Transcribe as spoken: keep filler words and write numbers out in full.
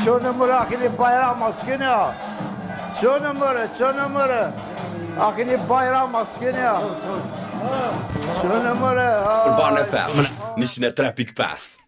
چه نمره آخینی bayram maskeni ya. چه نمره چه نمره آخینی bayram maskeni ya. چه نمره Urbana F M, nishin e tre pikë pesë.